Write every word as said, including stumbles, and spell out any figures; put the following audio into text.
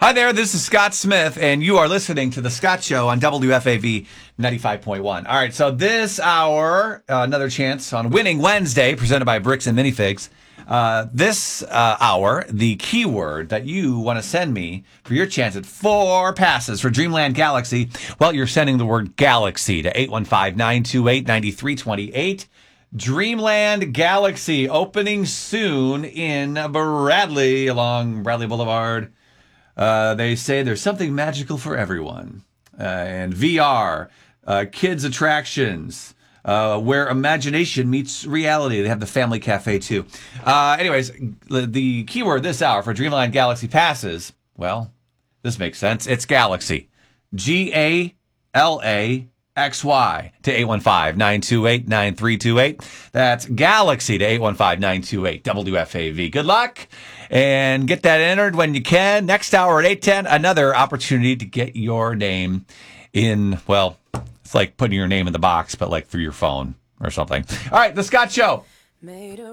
Hi there, this is Scott Smith, and you are listening to The Scott Show on W F A V ninety-five point one. All right, so this hour, uh, another chance on Winning Wednesday, presented by Bricks and Minifigs. Uh, this uh, hour, the keyword that you want to send me for your chance at four passes for Dreamland Galaxy, well, you're sending the word Galaxy to eight one five, nine two eight, nine three two eight. Dreamland Galaxy opening soon in Bradley along Bradley Boulevard. Uh, they say there's something magical for everyone. Uh, and V R, uh, kids attractions, uh, where imagination meets reality. They have the family cafe too. Uh, anyways, the, the keyword this hour for Dreamland Galaxy passes, well, this makes sense. It's Galaxy. G A L A X Y to eight one five, nine two eight, nine three two eight. That's Galaxy to eight one five, nine two eight, W F A V. Good luck, and get that entered when you can. Next hour at eight ten, another opportunity to get your name in, well, it's like putting your name in the box, but like through your phone or something. All right, The Scott Show. Made